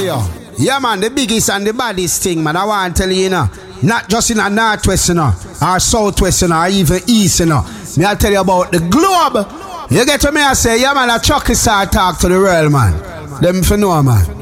Radio. Yeah, man, the biggest and the baddest thing, man. I want to tell you, you know, not just in the northwest, you know, or southwest, you know, or even east, you know. Me, I'll tell you about the globe. You get to me, I say, yeah, man, a Chucky star talk to the world, man. Them for know, man.